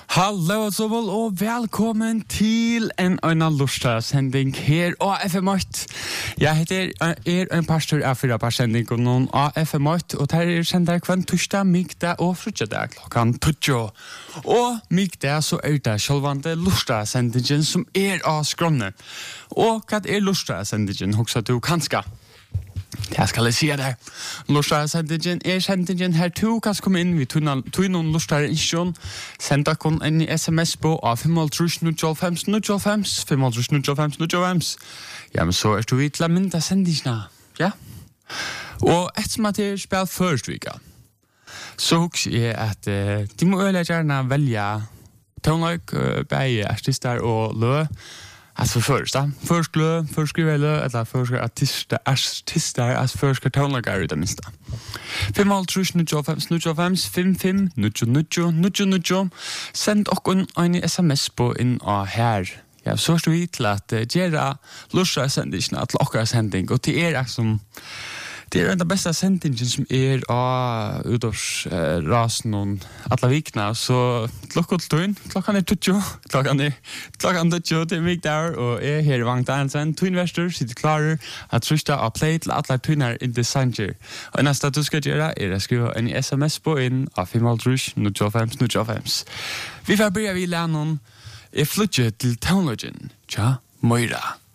Hallo Sobol og velkommen til en lustesending her av FM8. Jeg heter en pastor av 4-parsending og noen av FM8, og der sender kvann torsdag, migdag og frutjedag klokkan 20. Og migdag så det selvvante lustesendingen som av skronne. Og hva lustesendingen, hoksa du kanska? Det skal jeg si det. Lustesendingen sendingen her to. Kan komme inn, vi tog noen lustere innsjon. Send dere en SMS på av 5.095. Ja, men så du vidt la mynda sendingene. Ja. Og etter som at jeg spiller først vika, så husker jeg at de må øyelig gjerne velge toneløk, beie artister og lø. Altså først lø, først skriver lø, eller først artister, altså først tonelager i det minste. 5.095. Send dere en SMS på inn og her. Ja, så står vi til at gjøre lustesendingen til dere sending, og til som det den bästa sendingen som av utårs rasen og alla vikna, så klokkan 20, klokkan 20, til mig der, og her i Vagn Danielsen, Twinvestor, sitter klarer at trusta av play til alle twinar in the Sanger. Og neste du skal gjøre å skrive en SMS på inn av 5.095. Vi får begynne vi lære noen flutje til Townlogen, tja, Moira.